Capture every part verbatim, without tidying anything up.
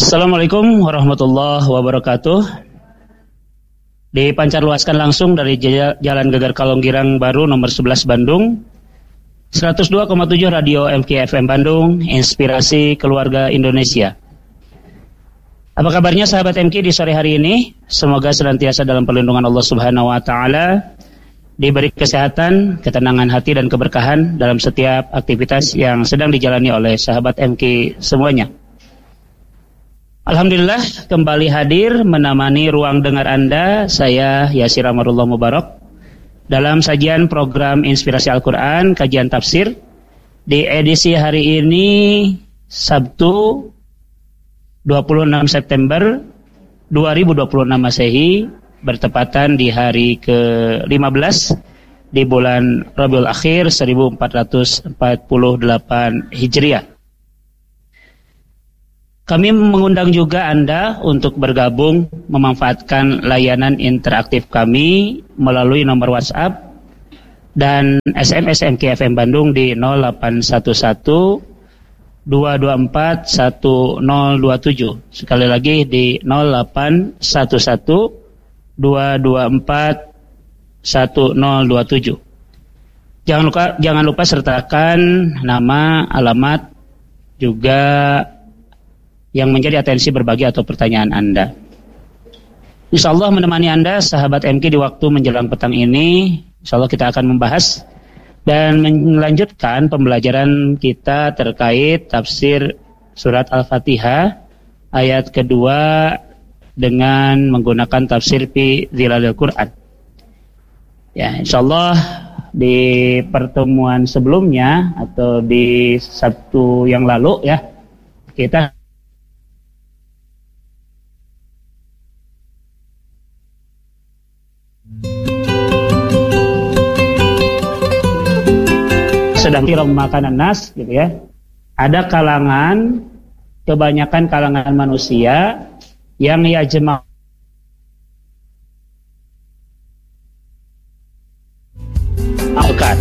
Assalamualaikum warahmatullahi wabarakatuh. Dipancarluaskan langsung dari Jalan Gegar Kalonggirang Baru nomor sebelas Bandung, seratus dua koma tujuh Radio M K F M Bandung, inspirasi keluarga Indonesia. Apa kabarnya sahabat M K di sore hari ini? Semoga senantiasa dalam perlindungan Allah Subhanahu wa taala, diberi kesehatan, ketenangan hati dan keberkahan dalam setiap aktivitas yang sedang dijalani oleh sahabat M K semuanya. Alhamdulillah kembali hadir menemani ruang dengar Anda, saya Yasir Amarullah Mubarak dalam sajian program Inspirasi Al-Quran, kajian tafsir di edisi hari ini Sabtu dua puluh enam September dua ribu dua puluh enam Masehi, bertepatan di hari ke lima belas di bulan Rabiul Akhir seribu empat ratus empat puluh delapan Hijriah. Kami mengundang juga Anda untuk bergabung memanfaatkan layanan interaktif kami melalui nomor WhatsApp dan S M S M K F M Bandung di nol delapan satu satu dua dua empat satu nol dua tujuh. Sekali lagi di nol delapan satu satu dua dua empat satu nol dua tujuh. Jangan lupa jangan lupa sertakan nama, alamat, juga yang menjadi atensi berbagi atau pertanyaan Anda. Insyaallah menemani Anda sahabat M K di waktu menjelang petang ini. Insyaallah kita akan membahas dan melanjutkan pembelajaran kita terkait tafsir surat Al-Fatihah ayat kedua dengan menggunakan tafsir fi Zilalil Quran. Ya, insyaallah di pertemuan sebelumnya atau di Sabtu yang lalu ya, kita sedang tirong makanan nas gitu ya. Ada kalangan, kebanyakan kalangan manusia yang ya jema' makan.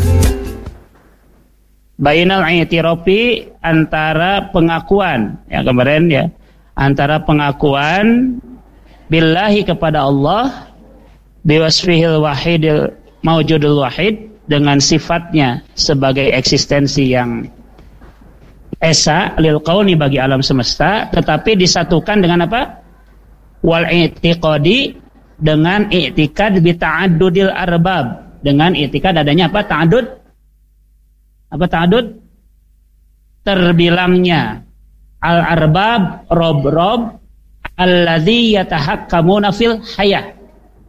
Bainal i'tirafi, antara pengakuan ya kemarin ya, antara pengakuan billahi kepada Allah, biwasfihil wahidil maujudul wahid, dengan sifatnya sebagai eksistensi yang esa lil kauni, bagi alam semesta, tetapi disatukan dengan apa? Wal i'tiqadi, dengan i'tikad bi ta'addudil arbab, dengan i'tikad adanya apa? Ta'addud. Apa ta'addud? Terbilangnya al arbab, rob-rob alladzi yatahakkamuna fil hayah.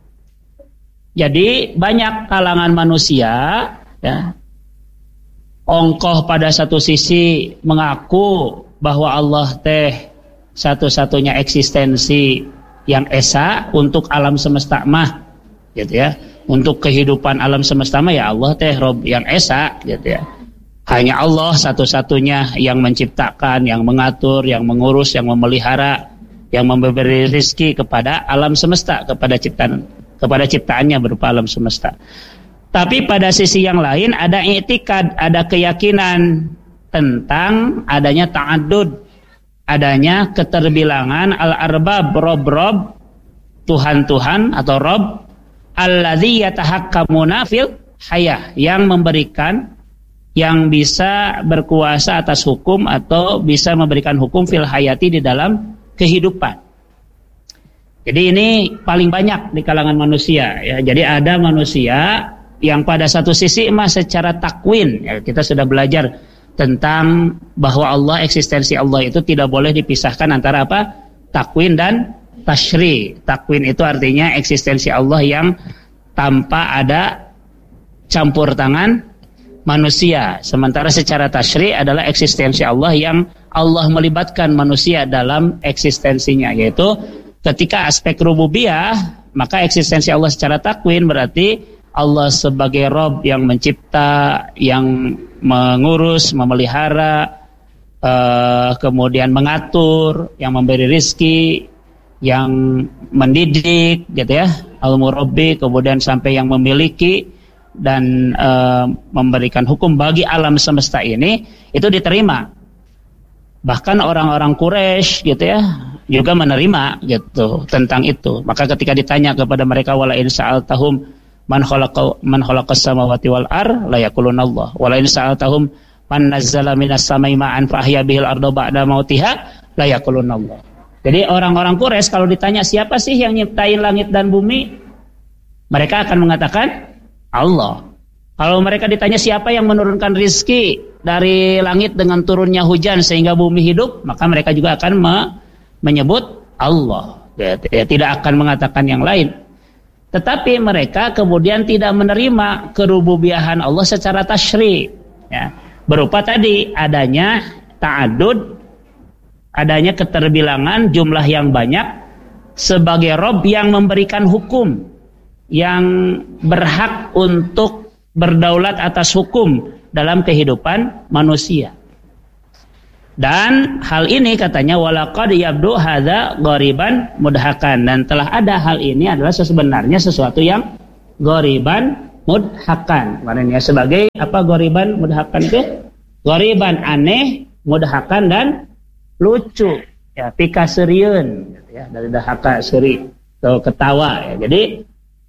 Jadi banyak kalangan manusia ya, ongkoh pada satu sisi mengaku bahwa Allah teh satu-satunya eksistensi yang esa untuk alam semesta mah, gitu ya. Untuk kehidupan alam semesta mah ya Allah teh Rob yang esa, gitu ya. Hanya Allah satu-satunya yang menciptakan, yang mengatur, yang mengurus, yang memelihara, yang memberi rezeki kepada alam semesta, kepada ciptaan kepada ciptaannya berupa alam semesta. Tapi pada sisi yang lain ada i'tikad, ada keyakinan tentang adanya ta'addud, adanya keterbilangan al-arbab, rob-rob, Tuhan-Tuhan atau rob, alladzi yatahakkamuna fil hayah, yang memberikan, yang bisa berkuasa atas hukum atau bisa memberikan hukum fil hayati, di dalam kehidupan. Jadi ini paling banyak di kalangan manusia ya. Jadi ada manusia yang pada satu sisi mah secara takwin ya, kita sudah belajar tentang bahwa Allah, eksistensi Allah itu tidak boleh dipisahkan antara apa? Takwin dan tasyri. Takwin itu artinya eksistensi Allah yang tanpa ada campur tangan manusia. Sementara secara tasyri adalah eksistensi Allah yang Allah melibatkan manusia dalam eksistensinya, yaitu ketika aspek rububiyah, maka eksistensi Allah secara takwin berarti Allah sebagai Rob yang mencipta, yang mengurus, memelihara, uh, kemudian mengatur, yang memberi rizki, yang mendidik, gitu ya, al-murabbi, kemudian sampai yang memiliki dan uh, memberikan hukum bagi alam semesta ini, itu diterima. Bahkan orang-orang Quraisy gitu ya, juga menerima gitu tentang itu. Maka ketika ditanya kepada mereka wala in sa'altahum man khalaqa man khalaqas samawati wal ar la yaquluna Allah wala in sa'altahum man nazzala minas samai ma'an fa ahya bihil arda ba'da mautiha la yaquluna Allah. Jadi orang-orang Quraisy kalau ditanya siapa sih yang nyiptain langit dan bumi, mereka akan mengatakan Allah. Kalau mereka ditanya siapa yang menurunkan rizki dari langit dengan turunnya hujan sehingga bumi hidup, maka mereka juga akan me- menyebut Allah. Ya, ya, tidak akan mengatakan yang lain. Tetapi mereka kemudian tidak menerima kerububiahan Allah secara tasyri', ya. Berupa tadi adanya ta'adud, adanya keterbilangan jumlah yang banyak sebagai Rob yang memberikan hukum, yang berhak untuk berdaulat atas hukum dalam kehidupan manusia. Dan hal ini katanya walaqad yabdu hadza ghariban mudhakan, dan telah ada hal ini adalah sebenarnya sesuatu yang ghariban mudhakan. Maknanya sebagai apa ghariban mudhakan itu? Ghariban aneh, mudhakan dan lucu. Ya, pikasirieun gitu ya, dari dahaka seri atau ketawa ya. Jadi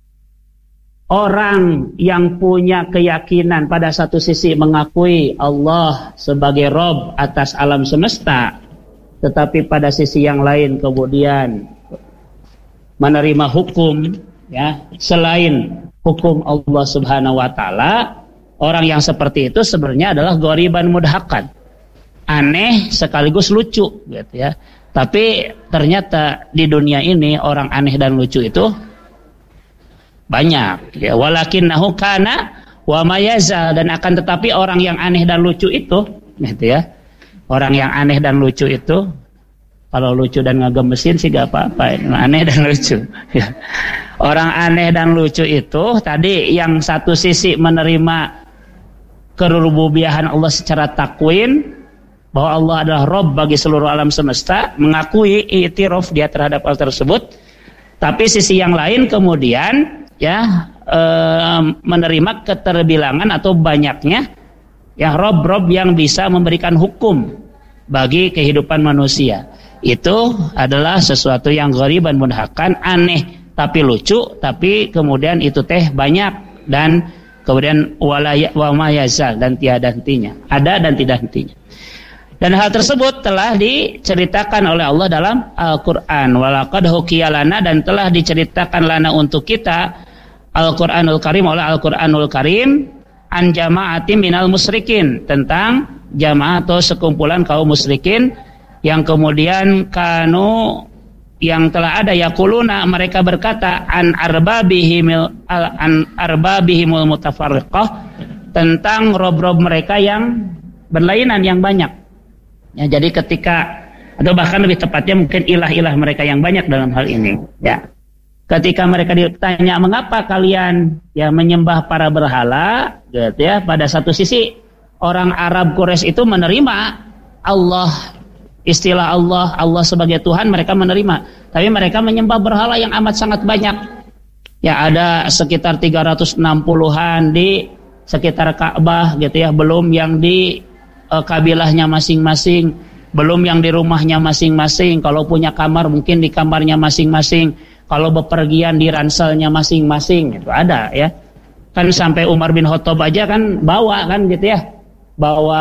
orang yang punya keyakinan pada satu sisi mengakui Allah sebagai Rob atas alam semesta, tetapi pada sisi yang lain kemudian menerima hukum ya selain hukum Allah Subhanahu wa taala, orang yang seperti itu sebenarnya adalah ghariban mudhakan, aneh sekaligus lucu gitu ya. Tapi ternyata di dunia ini orang aneh dan lucu itu banyak ya, walakinnahu kana wa mayazal, dan akan tetapi orang yang aneh dan lucu itu gitu ya, orang yang aneh dan lucu itu, kalau lucu dan ngegemesin sih gak apa-apa, aneh dan lucu ya. Orang aneh dan lucu itu tadi yang satu sisi menerima kerububiahan Allah secara takwin, bahwa Allah adalah Rabb bagi seluruh alam semesta, mengakui i'tiraf dia terhadap hal tersebut. Tapi sisi yang lain kemudian ya e, menerima keterbilangan atau banyaknya ya Rob-Rob yang bisa memberikan hukum bagi kehidupan manusia. Itu adalah sesuatu yang ghariban mudhakan, aneh tapi lucu, tapi kemudian itu teh banyak dan kemudian walaya wa mayazal, dan tiada hentinya, ada dan tidak hentinya. Dan hal tersebut telah diceritakan oleh Allah dalam Al-Quran. Walaqad hukiya lana, dan telah diceritakan lana untuk kita Al-Quranul Karim oleh Al-Quranul Karim an jama'ati minal musyrikin, tentang jamaah atau sekumpulan kaum musyrikin yang kemudian kanu yang telah ada yaquluna, mereka berkata an arbabihimil an arbabihimul mutafarriqah, tentang rob-rob mereka yang berlainan yang banyak. Ya, jadi ketika, atau bahkan lebih tepatnya mungkin ilah-ilah mereka yang banyak dalam hal ini ya. Ketika mereka ditanya mengapa kalian ya menyembah para berhala gitu ya, pada satu sisi orang Arab Quraisy itu menerima Allah, istilah Allah, Allah sebagai Tuhan mereka menerima, tapi mereka menyembah berhala yang amat sangat banyak. Ya, ada sekitar tiga ratus enam puluhan di sekitar Ka'bah gitu ya, belum yang di kabilahnya masing-masing, belum yang di rumahnya masing-masing. Kalau punya kamar mungkin di kamarnya masing-masing, kalau bepergian di ranselnya masing-masing, itu ada ya. Kan sampai Umar bin Khattab aja kan bawa kan gitu ya, bawa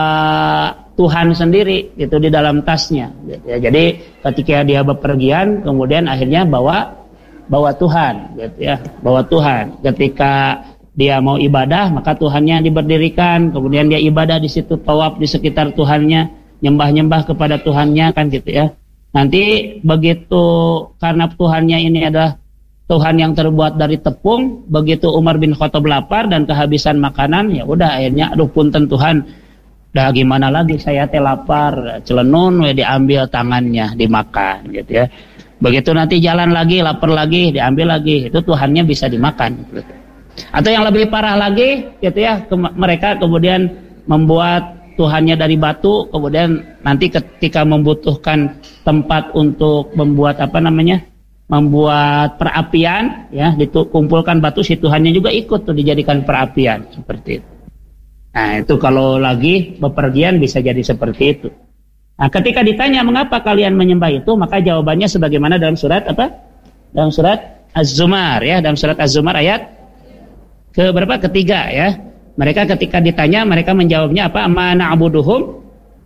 Tuhan sendiri gitu di dalam tasnya gitu ya. Jadi ketika dia bepergian kemudian akhirnya bawa bawa Tuhan gitu ya, bawa Tuhan. Ketika dia mau ibadah maka Tuhannya diberdirikan, kemudian dia ibadah di situ, tawaf di sekitar Tuhannya, nyembah-nyembah kepada Tuhannya kan gitu ya. Nanti begitu karena Tuhannya ini adalah Tuhan yang terbuat dari tepung, begitu Umar bin Khattab lapar dan kehabisan makanan, ya udah akhirnya aduh punten Tuhan, dah gimana lagi saya teh lapar, celenun we diambil tangannya dimakan gitu ya. Begitu nanti jalan lagi lapar lagi diambil lagi, itu Tuhannya bisa dimakan gitu. Atau yang lebih parah lagi gitu ya, ke, mereka kemudian membuat Tuhannya dari batu, kemudian nanti ketika membutuhkan tempat untuk membuat apa namanya, membuat perapian ya, dikumpulkan batu, si Tuhannya juga ikut tuh dijadikan perapian seperti itu. Nah itu kalau lagi bepergian bisa jadi seperti itu. Nah, ketika ditanya mengapa kalian menyembah itu, maka jawabannya sebagaimana dalam surat apa? Dalam surat Az-Zumar ya, dalam surat Az-Zumar ayat ke berapa? Ketiga ya. Mereka ketika ditanya mereka menjawabnya apa? Ma na'buduhum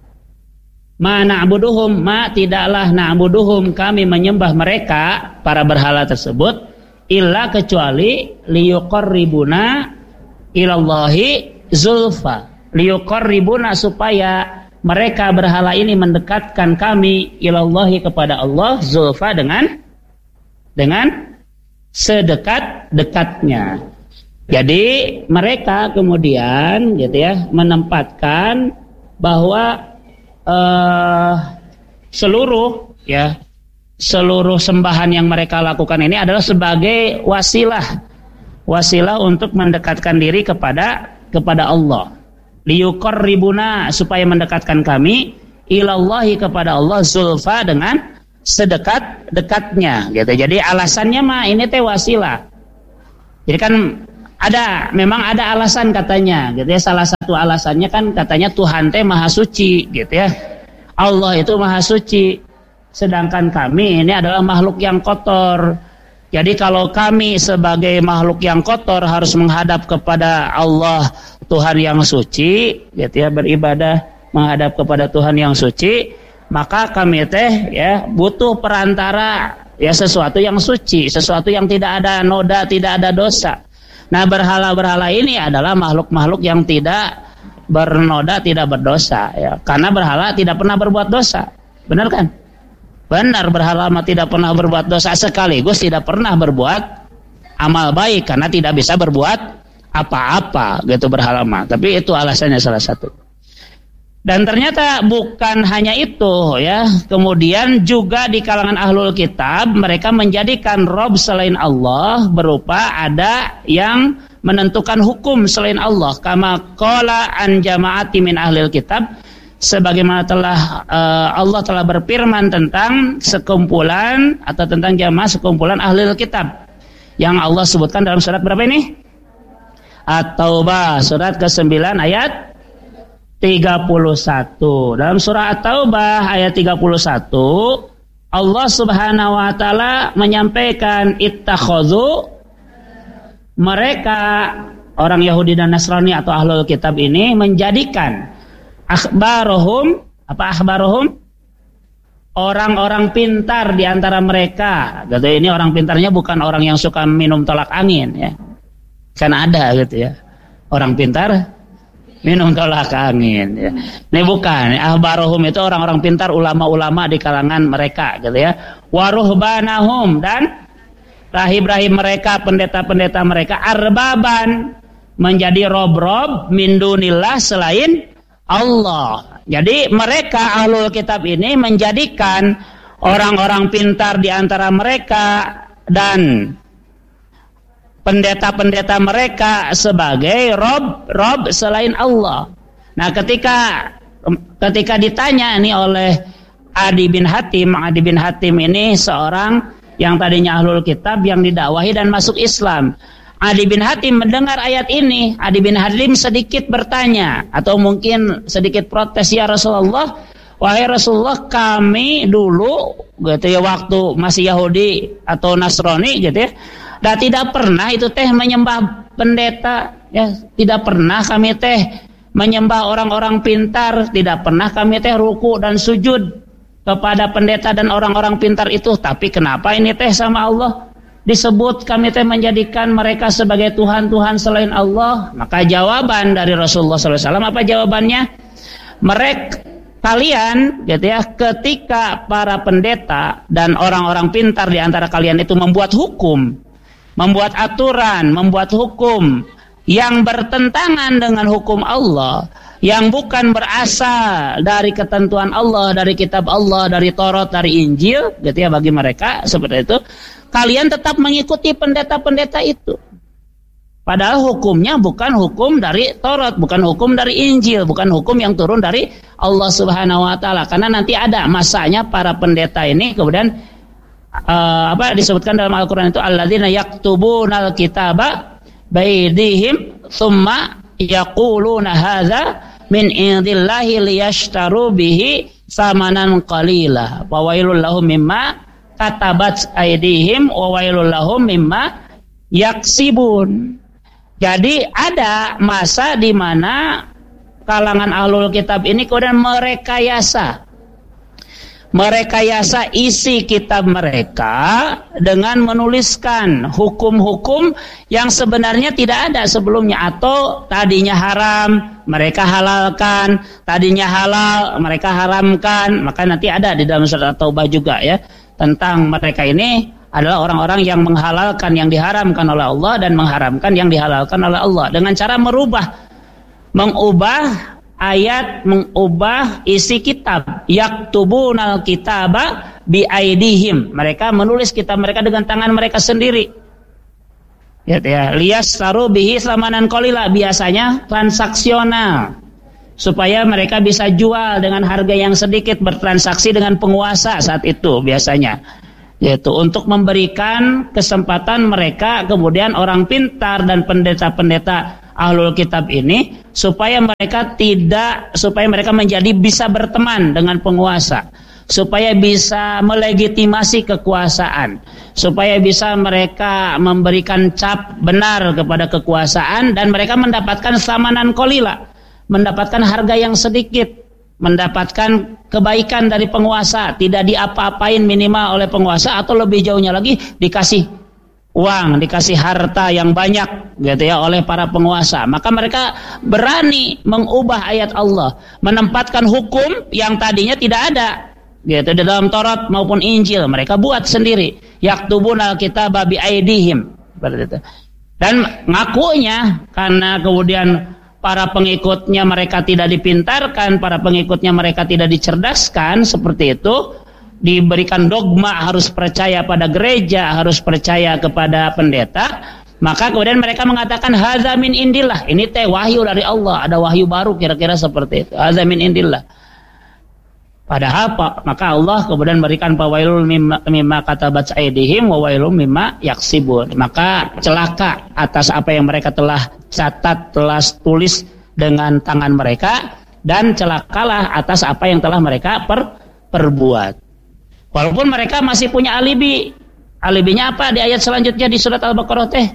ma na'buduhum ma tidaklah na'buduhum kami menyembah mereka para berhala tersebut illa kecuali liyuqarribuna ilallahi zulfa. Liyuqarribuna supaya mereka berhala ini mendekatkan kami ilallahi kepada Allah zulfa dengan dengan sedekat-dekatnya. Jadi mereka kemudian gitu ya menempatkan bahwa uh, seluruh ya seluruh sembahan yang mereka lakukan ini adalah sebagai wasilah wasilah untuk mendekatkan diri kepada kepada Allah. Liyuqarribuna supaya mendekatkan kami ilallahi kepada Allah zulfa dengan sedekat-dekatnya gitu. Jadi alasannya mah ini teh wasilah. Jadi kan ada memang ada alasan katanya gitu ya. Salah satu alasannya kan katanya Tuhan teh maha suci gitu ya. Allah itu maha suci. Sedangkan kami ini adalah makhluk yang kotor. Jadi kalau kami sebagai makhluk yang kotor harus menghadap kepada Allah Tuhan yang suci, gitu ya, beribadah menghadap kepada Tuhan yang suci, maka kami teh ya butuh perantara ya sesuatu yang suci, sesuatu yang tidak ada noda, tidak ada dosa. Nah, berhala-berhala ini adalah makhluk-makhluk yang tidak bernoda, tidak berdosa ya. Karena berhala tidak pernah berbuat dosa. Benar kan? Benar, berhala tidak pernah berbuat dosa, sekaligus tidak pernah berbuat amal baik karena tidak bisa berbuat apa-apa gitu berhala mah. Tapi itu alasannya salah satu. Dan ternyata bukan hanya itu ya. Kemudian juga di kalangan ahlul kitab mereka menjadikan Rob selain Allah berupa ada yang menentukan hukum selain Allah. Kama qala an jama'ati min ahlil kitab, sebagaimana telah uh, Allah telah berfirman tentang sekumpulan atau tentang jamaah sekumpulan ahlul kitab yang Allah sebutkan dalam surat berapa ini? At-Taubah surat kesembilan ayat tiga puluh satu. Dalam surah At-Taubah ayat tiga puluh satu Allah Subhanahu wa taala menyampaikan ittakhadhu, mereka orang Yahudi dan Nasrani atau ahlul kitab ini menjadikan akhbarohum, apa akhbarohum? Orang-orang pintar di antara mereka. Gitu. Ini orang pintarnya bukan orang yang suka minum tolak angin ya. Kan ada gitu ya. Orang pintar minum tolak angin ya. Ini bukan. Ahbarohum itu orang-orang pintar, ulama-ulama di kalangan mereka gitu ya. Waruhbanahum, dan rahib-rahib mereka, pendeta-pendeta mereka, arbaban, menjadi rob-rob min dunillah selain Allah. Jadi mereka ahlul kitab ini menjadikan orang-orang pintar di antara mereka dan pendeta-pendeta mereka sebagai rob-rob selain Allah. Nah, ketika ketika ditanya ini oleh Adi bin Hatim, Adi bin Hatim ini seorang yang tadinya ahlul kitab yang didakwahi dan masuk Islam. Adi bin Hatim mendengar ayat ini, Adi bin Hatim sedikit bertanya atau mungkin sedikit protes, ya Rasulullah, wahai Rasulullah, kami dulu gitu ya waktu masih Yahudi atau Nasrani gitu ya, dan tidak pernah itu teh menyembah pendeta ya, tidak pernah kami teh menyembah orang-orang pintar, tidak pernah kami teh ruku dan sujud kepada pendeta dan orang-orang pintar itu. Tapi kenapa ini teh sama Allah disebut kami teh menjadikan mereka sebagai Tuhan-Tuhan selain Allah? Maka jawaban dari Rasulullah shallallahu alaihi wasallam, apa jawabannya? Mereka, kalian gitu ya, ketika para pendeta dan orang-orang pintar di antara kalian itu membuat hukum, membuat aturan, membuat hukum yang bertentangan dengan hukum Allah, yang bukan berasal dari ketentuan Allah, dari kitab Allah, dari Taurat, dari Injil gitu ya, bagi mereka seperti itu, kalian tetap mengikuti pendeta-pendeta itu. Padahal hukumnya bukan hukum dari Taurat, bukan hukum dari Injil, bukan hukum yang turun dari Allah Subhanahu wa taala. Karena nanti ada masanya para pendeta ini kemudian uh, apa disebutkan dalam Al-Qur'an itu, alladzina yaktubunal kitaba baydihim tsumma yaquluna hadza min indillahi liyashtaru bihi samanan qalila wa wailul lahum mimma katabat aydihim wa wailul lahum mimma yaksibun. Jadi ada masa di mana kalangan ahlul kitab ini kemudian merekayasa merekayasa isi kitab mereka dengan menuliskan hukum-hukum yang sebenarnya tidak ada sebelumnya, atau tadinya haram mereka halalkan, tadinya halal mereka haramkan. Maka nanti ada di dalam surat At-Taubah juga ya, tentang mereka ini adalah orang-orang yang menghalalkan yang diharamkan oleh Allah dan mengharamkan yang dihalalkan oleh Allah dengan cara merubah, mengubah ayat, mengubah isi kitab. Yaktubunal kitaba bi aidihim. Mereka menulis kitab mereka dengan tangan mereka sendiri. Ya, ya. Liyastaru bihi samanan qalila, biasanya transaksional, supaya mereka bisa jual dengan harga yang sedikit, bertransaksi dengan penguasa saat itu biasanya. Yaitu untuk memberikan kesempatan mereka kemudian orang pintar dan pendeta-pendeta ahlul kitab ini supaya mereka tidak supaya mereka menjadi bisa berteman dengan penguasa, supaya bisa melegitimasi kekuasaan, supaya bisa mereka memberikan cap benar kepada kekuasaan dan mereka mendapatkan samanan qalila, mendapatkan harga yang sedikit, mendapatkan kebaikan dari penguasa, tidak diapa-apain minimal oleh penguasa, atau lebih jauhnya lagi dikasih uang, dikasih harta yang banyak gitu ya oleh para penguasa. Maka mereka berani mengubah ayat Allah, menempatkan hukum yang tadinya tidak ada gitu di dalam Taurat maupun Injil, mereka buat sendiri. Yaktubunal kitaba bi aidihim, dan ngakunya karena kemudian para pengikutnya mereka tidak dipintarkan, para pengikutnya mereka tidak dicerdaskan seperti itu, diberikan dogma harus percaya pada gereja, harus percaya kepada pendeta, maka kemudian mereka mengatakan hadza min indillah, ini teh wahyu dari Allah, ada wahyu baru, kira-kira seperti itu, hadza min indillah. Padahal maka Allah kemudian berikan fawailul mimma, mimma katabat aydihim wa wailul mimma yaksibun. Maka celaka atas apa yang mereka telah catat, telah tulis dengan tangan mereka, dan celakalah atas apa yang telah mereka per, perbuat. Walaupun mereka masih punya alibi. Alibinya apa di ayat selanjutnya di surat Al-Baqarah teh?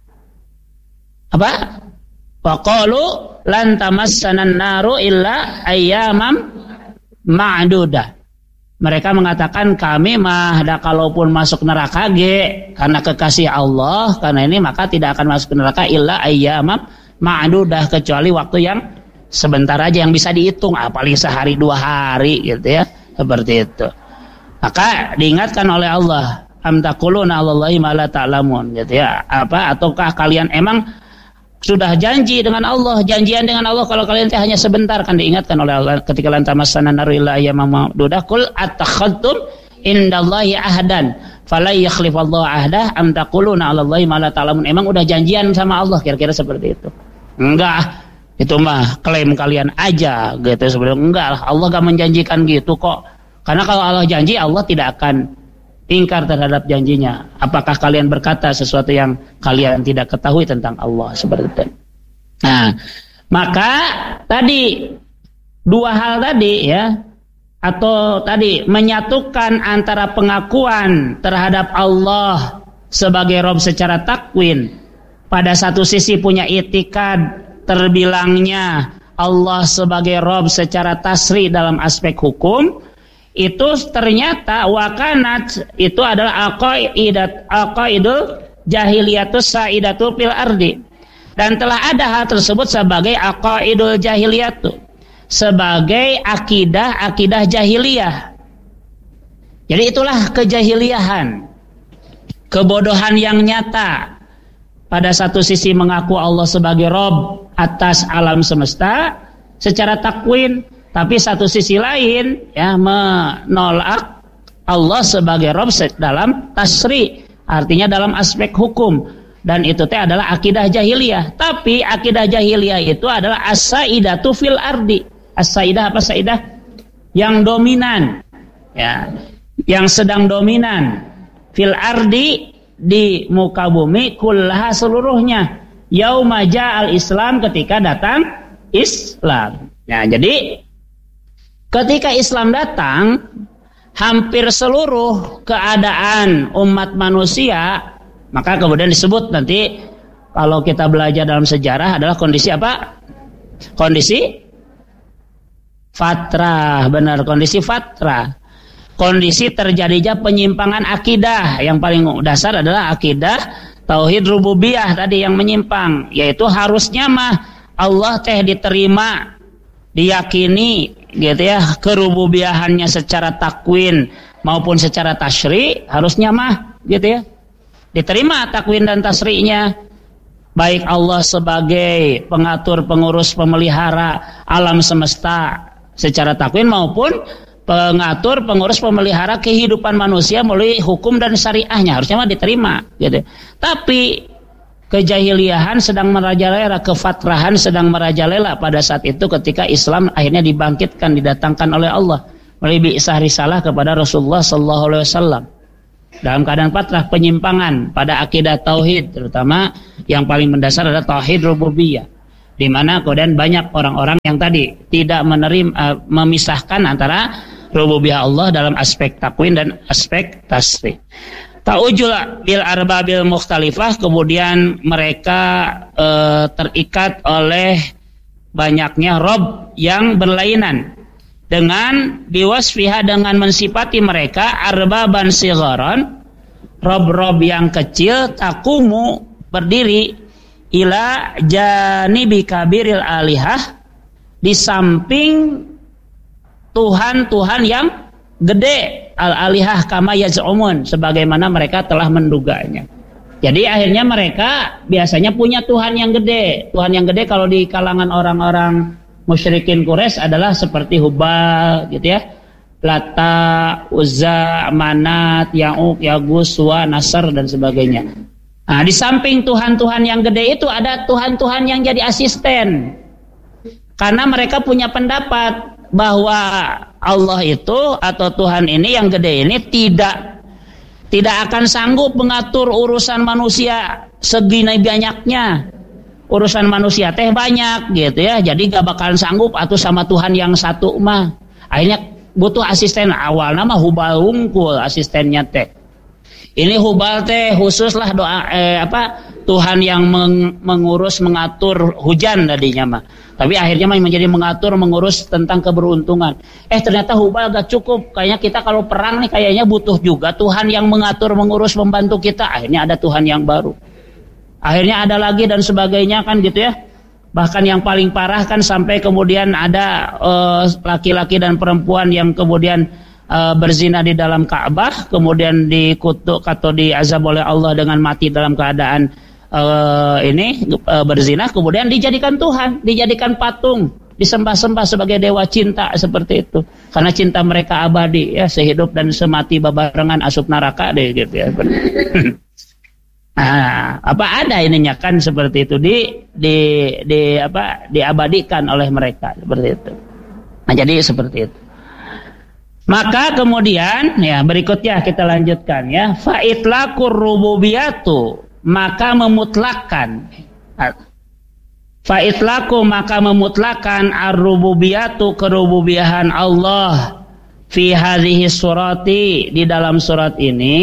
Apa? Faqalu lan tamassanan naru illa ayyamam ma'dudah. Mereka mengatakan kami mah dah kalaupun masuk neraka ge karena kekasih Allah, karena ini maka tidak akan masuk ke neraka illa ayyamam ma'dudah, kecuali waktu yang sebentar aja yang bisa dihitung, ah, paling sehari dua hari gitu ya, seperti itu. Maka diingatkan oleh Allah, am taquluna 'alallahi ma la ta'lamun gitu ya. Apa ataukah kalian emang sudah janji dengan Allah, janjian dengan Allah kalau kalian teh hanya sebentar, kan diingatkan oleh Allah ketika lan tamassana naru illa ayyamam ma'dudah qul attakhadtum indallahi ahdan fala yakhlifallahu ahdah am taquluna 'alallahi ma la ta'lamun. Emang udah janjian sama Allah, kira-kira seperti itu. Enggak, itu mah klaim kalian aja gitu sebenarnya. Enggak, Allah gak menjanjikan gitu kok. Karena kalau Allah janji, Allah tidak akan ingkar terhadap janjinya. Apakah kalian berkata sesuatu yang kalian tidak ketahui tentang Allah, seperti itu. Nah, maka tadi dua hal tadi ya, atau tadi menyatukan antara pengakuan terhadap Allah sebagai Rabb secara takwin, pada satu sisi punya itikad terbilangnya Allah sebagai Rabb secara tasri dalam aspek hukum, itu ternyata wakanat itu adalah aqaidat aqaidul jahiliyatus saidatu fil ardi, dan telah ada hal tersebut sebagai aqaidul jahiliyatu, sebagai akidah-akidah jahiliyah. Jadi itulah kejahiliahan, kebodohan yang nyata. Pada satu sisi mengaku Allah sebagai Rabb atas alam semesta secara takwin, tapi satu sisi lain ya menolak Allah sebagai Rabb dalam tasri, artinya dalam aspek hukum, dan itu teh adalah akidah jahiliyah. Tapi akidah jahiliyah itu adalah as-saidatu fil ardi. As-saidah apa saidah? Yang dominan, ya, yang sedang dominan fil ardi, di muka bumi, kullaha seluruhnya. Yauma ja'al Islam, ketika datang Islam. Nah, jadi Ketika Islam datang, hampir seluruh keadaan umat manusia, maka kemudian disebut nanti kalau kita belajar dalam sejarah adalah kondisi apa? Kondisi fatrah, benar, kondisi fatrah. Kondisi terjadinya penyimpangan akidah. Yang paling dasar adalah akidah tauhid rububiyah tadi yang menyimpang, yaitu harusnya mah Allah teh diterima, diyakini gitu ya, kerububiyahannya secara takwin maupun secara tasyri, harusnya mah gitu ya diterima takwin dan tasri'nya, baik Allah sebagai pengatur, pengurus, pemelihara alam semesta secara takwin maupun pengatur, pengurus, pemelihara kehidupan manusia melalui hukum dan syariahnya, harusnya mah diterima gitu. Tapi kejahiliahan sedang merajalela, kefatrahan sedang merajalela pada saat itu ketika Islam akhirnya dibangkitkan, didatangkan oleh Allah melalui bi'tsah risalah kepada Rasulullah sallallahu alaihi wasallam. Dalam keadaan fatrah, penyimpangan pada akidah tauhid, terutama yang paling mendasar adalah tauhid rububiyah, di mana kemudian banyak orang-orang yang tadi tidak menerima, uh, memisahkan antara rububiyah Allah dalam aspek takwin dan aspek tasrif. Ta'ujula bil arbabil mukhtalifah, kemudian mereka uh, terikat oleh banyaknya rob yang berlainan, dengan biwasfiha, dengan mensifati mereka arbaban sigharan, rob-rob yang kecil, takumu berdiri ila janibi kabiril alihah, di samping Tuhan-Tuhan yang gede, al-alihah kama yaz'umun, sebagaimana mereka telah menduganya. Jadi akhirnya mereka biasanya punya Tuhan yang gede. Tuhan yang gede kalau di kalangan orang-orang musyrikin Quraisy adalah seperti Hubal gitu ya, Lata, Uzza, Manat, Ya'uq, Yagus, Suwa, Nasr dan sebagainya. Nah, di samping Tuhan-Tuhan yang gede itu ada Tuhan-Tuhan yang jadi asisten. Karena mereka punya pendapat bahwa Allah itu atau Tuhan ini yang gede ini tidak tidak akan sanggup mengatur urusan manusia segini banyaknya. Urusan manusia teh banyak gitu ya, jadi gak bakalan sanggup atau sama Tuhan yang satu mah. Akhirnya butuh asisten. Awal nama Hubal wungkul asistennya teh. Ini Hubal teh khusus lah doa eh, apa Tuhan yang meng, mengurus mengatur hujan tadinya mah. Tapi akhirnya mah menjadi mengatur mengurus tentang keberuntungan. Eh ternyata Hubal gak cukup. Kayaknya kita kalau perang nih kayaknya butuh juga Tuhan yang mengatur mengurus membantu kita. Akhirnya ada Tuhan yang baru. Akhirnya ada lagi dan sebagainya kan gitu ya. Bahkan yang paling parah kan sampai kemudian ada uh, laki-laki dan perempuan yang kemudian uh, berzina di dalam Ka'bah, kemudian dikutuk atau diazab oleh Allah dengan mati dalam keadaan uh, ini uh, berzina, kemudian dijadikan Tuhan, dijadikan patung, disembah-sembah sebagai dewa cinta seperti itu. Karena cinta mereka abadi ya, sehidup dan semati babarengan asup neraka deh gitu ya. Nah, apa ada ininya kan seperti itu di di di apa diabadikan oleh mereka seperti itu. Nah, jadi seperti itu. Maka kemudian ya berikutnya kita lanjutkan ya, fa itlaqur rububiyatu, maka memutlakan, fa itlaqu maka memutlakan ar-rububiyatu, kerububiahan Allah, fi hadhihi surati, di dalam surat ini.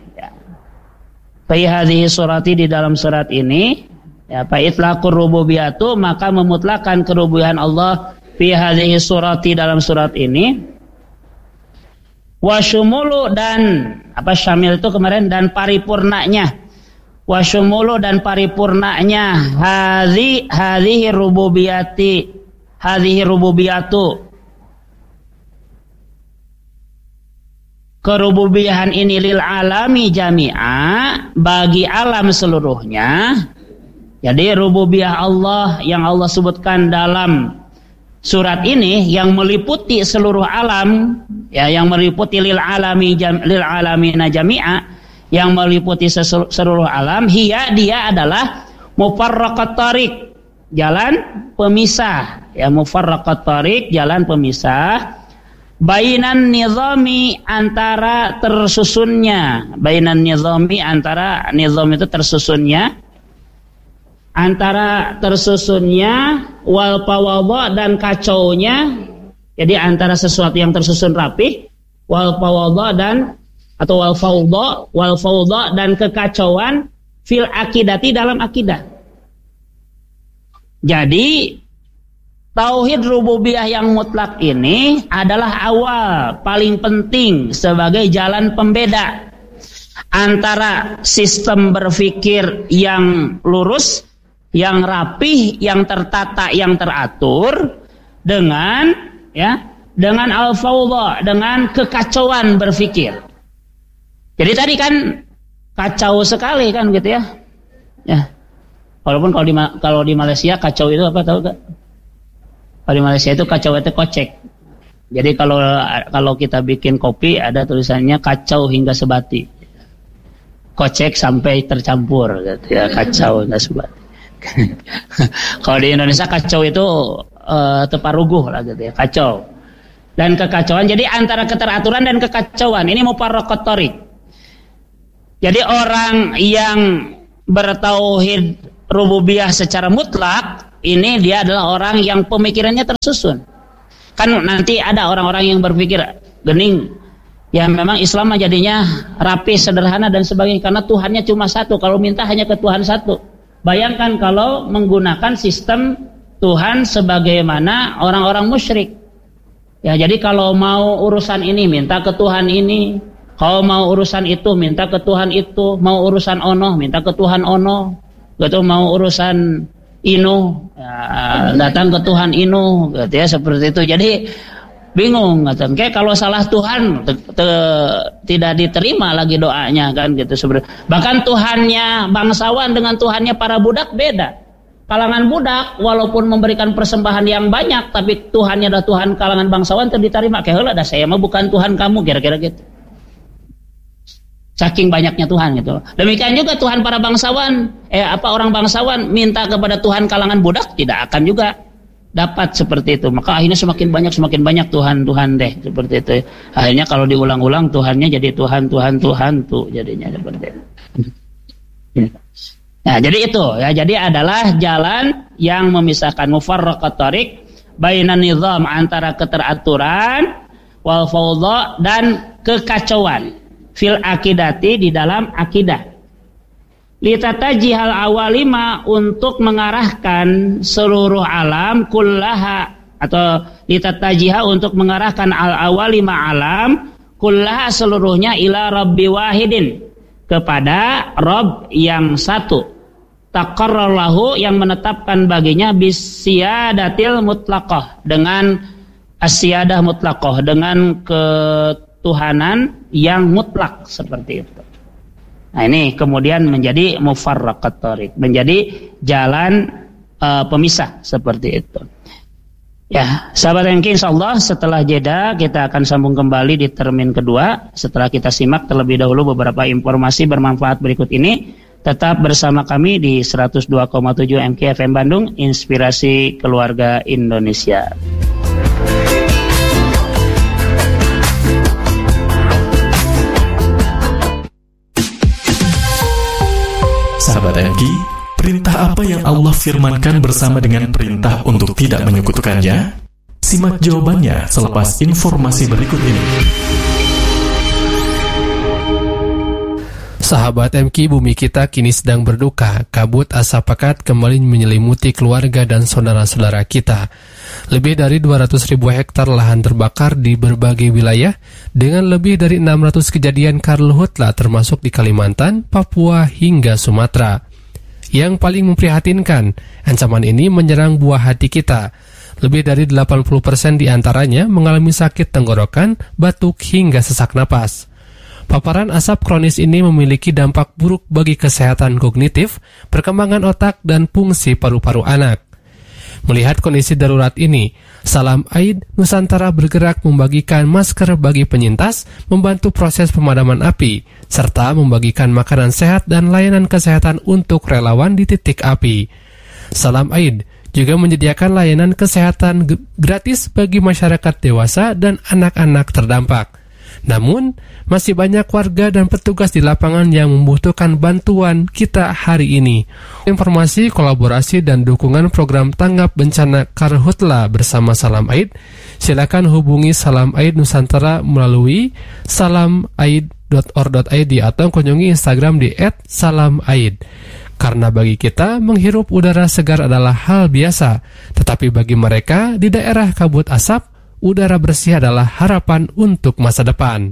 Fi hadhihi surati, di dalam surat ini ya, fa itlaqur rububiyatu, maka memutlakan kerububiahan Allah fi hadhihi surati, dalam surat ini. Wa syumulu, dan apa syamil itu kemarin, dan paripurnanya. Wa syumulu, dan paripurnanya hadhi hadhihi rububiyati, hadhihi rububiyatu, kerububiahan ini lil alami jami'a, bagi alam seluruhnya. Jadi rububiyah Allah yang Allah sebutkan dalam surat ini yang meliputi seluruh alam ya, yang meliputi lil alami jam, lil alamina jami'a, yang meliputi seluruh alam. Hiya, dia adalah mufarraqat tariq, jalan pemisah ya, mufarraqat tariq, jalan pemisah. Bainan nizami, antara tersusunnya, bainan nizami, antara nizam itu tersusunnya, antara tersusunnya, wal pawadha, dan kacaunya, Jadi antara sesuatu yang tersusun rapih, wal fawdha dan atau wal fawdha, wal fawdha dan kekacauan fil akidati dalam akidah. Jadi tauhid rububiyah yang mutlak ini adalah awal paling penting sebagai jalan pembeda antara sistem berpikir yang lurus, yang rapih, yang tertata, yang teratur dengan ya, dengan al-fawdha, dengan kekacauan berpikir. Jadi tadi kan kacau sekali kan gitu ya. Ya. Walaupun kalau di kalau di Malaysia kacau itu apa tahu gak? Kalau di Malaysia itu kacau itu kocek. Jadi kalau kalau kita bikin kopi ada tulisannya kacau hingga sebati. Kocek sampai tercampur gitu ya, kacau hingga sebati. Kalau di Indonesia kacau itu uh, teparuguh lah gitu ya, kacau. Dan kekacauan, jadi antara keteraturan dan kekacauan ini mufarraqat thariq. Jadi orang yang bertauhid rububiyah secara mutlak ini dia adalah orang yang pemikirannya tersusun. Kan nanti ada orang-orang yang berpikir gening, ya memang Islam jadinya rapi, sederhana dan sebagainya karena Tuhannya cuma satu. Kalau minta hanya ke Tuhan satu. Bayangkan kalau menggunakan sistem Tuhan sebagaimana orang-orang musyrik. Ya, jadi kalau mau urusan ini minta ke Tuhan ini, kalau mau urusan itu minta ke Tuhan itu, mau urusan ono minta ke Tuhan ono, gitu mau urusan inu ya, datang ke Tuhan inu, gitu ya seperti itu. Jadi bingung, gitu. Kayak kalau salah Tuhan te, te, tidak diterima lagi doanya kan gitu sebenarnya. Bahkan Tuhannya bangsawan dengan Tuhannya para budak beda. Kalangan budak walaupun memberikan persembahan yang banyak, tapi Tuhannya adalah Tuhan kalangan bangsawan tidak diterima. Kayak heula dah saya mah bukan Tuhan kamu, kira-kira gitu. Saking banyaknya Tuhan gitu. Demikian juga Tuhan para bangsawan, eh apa orang bangsawan minta kepada Tuhan kalangan budak tidak akan juga dapat seperti itu. Maka akhirnya semakin banyak semakin banyak Tuhan-Tuhan deh seperti itu. Akhirnya kalau diulang-ulang Tuhannya jadi Tuhan Tuhan Tuhan tuh jadinya seperti itu. Nah, jadi itu ya, jadi adalah jalan yang memisahkan mufarraqat thariq bainan nizam antara keteraturan wal fawdha dan kekacauan fil akidati di dalam akidah. Litatajihal awalima untuk mengarahkan seluruh alam kullaha atau litatajiha untuk mengarahkan al awalima alam kullaha seluruhnya ila rabbi wahidin kepada Rabb yang satu. Taqarrarlahu yang menetapkan baginya bisyadatil mutlaqah dengan asyadah mutlaqah dengan ketuhanan yang mutlak seperti itu. Nah ini kemudian menjadi mufarraqat thariq, menjadi jalan uh, pemisah seperti itu. Ya, sahabat M K, insyaallah setelah jeda kita akan sambung kembali di termin kedua setelah kita simak terlebih dahulu beberapa informasi bermanfaat berikut ini. Tetap bersama kami di seratus dua koma tujuh M K F M Bandung, Inspirasi Keluarga Indonesia. Sahabat M K, perintah apa yang Allah firmankan bersama dengan perintah untuk tidak menyekutukannya? Simak jawabannya selepas informasi berikut ini. Sahabat M K, bumi kita kini sedang berduka. Kabut asap pekat kembali menyelimuti keluarga dan saudara-saudara kita. Lebih dari dua ratus ribu hektar lahan terbakar di berbagai wilayah dengan lebih dari enam ratus kejadian karhutla termasuk di Kalimantan, Papua hingga Sumatera. Yang paling memprihatinkan, ancaman ini menyerang buah hati kita. Lebih dari delapan puluh persen diantaranya mengalami sakit tenggorokan, batuk hingga sesak napas. Paparan asap kronis ini memiliki dampak buruk bagi kesehatan kognitif, perkembangan otak, dan fungsi paru-paru anak. Melihat kondisi darurat ini, Salam Aid Nusantara bergerak membagikan masker bagi penyintas, membantu proses pemadaman api, serta membagikan makanan sehat dan layanan kesehatan untuk relawan di titik api. Salam Aid juga menyediakan layanan kesehatan gratis bagi masyarakat dewasa dan anak-anak terdampak. Namun, masih banyak warga dan petugas di lapangan yang membutuhkan bantuan kita hari ini. Informasi, kolaborasi, dan dukungan program tanggap bencana Karhutla bersama Salam Aid, silakan hubungi Salam Aid Nusantara melalui salam aid dot org dot i d atau kunjungi Instagram di et salam aid. Karena bagi kita, menghirup udara segar adalah hal biasa, tetapi bagi mereka di daerah kabut asap, udara bersih adalah harapan untuk masa depan.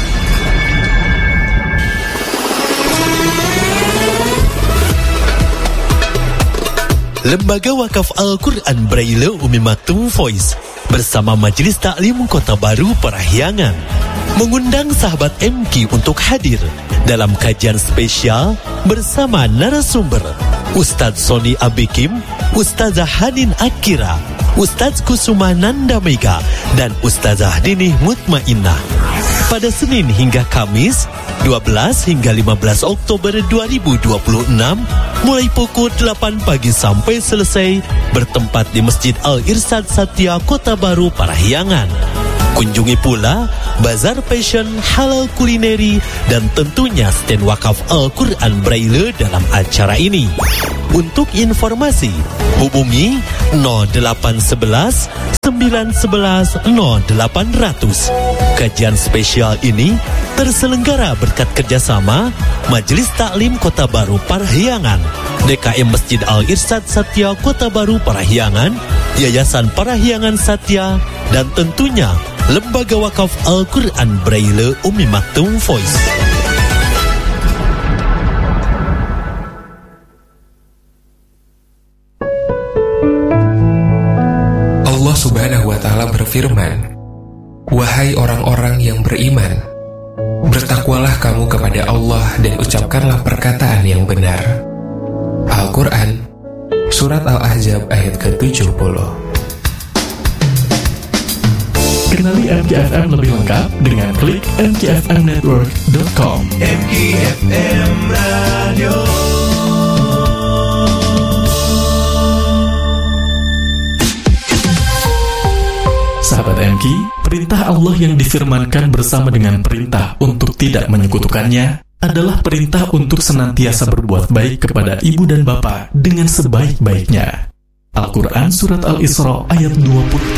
Lembaga Wakaf Al-Quran Braille Umi Maktum Voice bersama Majelis Taklim Kota Baru Parahyangan mengundang sahabat M K untuk hadir dalam kajian spesial bersama narasumber Ustadz Soni Abikim, Ustazah Hanin Akira, Ustadz Kusuma Nanda Mega, dan Ustazah Dinih Mutmainnah pada Senin hingga Kamis dua belas hingga lima belas Oktober dua ribu dua puluh enam mulai pukul delapan pagi sampai selesai, bertempat di Masjid Al-Irsyad Satya Kota Baru Parahyangan. Kunjungi pula bazar fashion, halal kulineri, dan tentunya stand wakaf Al-Quran Braille dalam acara ini. Untuk informasi, hubungi nol delapan satu satu sembilan satu satu nol delapan nol nol. Kajian spesial ini terselenggara berkat kerjasama Majelis Taklim Kota Baru Parahyangan, D K M Masjid Al-Irsyad Satya Kota Baru Parahyangan, Yayasan Parahyangan Satya, dan tentunya Lembaga Wakaf Al-Quran Braille Umi Maktum Voice. Allah Subhanahu wa Ta'ala berfirman, "Wahai orang-orang yang beriman, bertakwalah kamu kepada Allah dan ucapkanlah perkataan yang benar." Al-Quran, Surat Al-Ahzab ayat ke tujuh puluh. Kenali M K F M lebih lengkap dengan klik m k f m network dot com. M K F M Radio. Sahabat M K, perintah Allah yang difirmankan bersama dengan perintah untuk tidak menyekutukannya adalah perintah untuk senantiasa berbuat baik kepada ibu dan bapa dengan sebaik-baiknya. Al-Quran Surat Al-Isra ayat dua puluh tiga.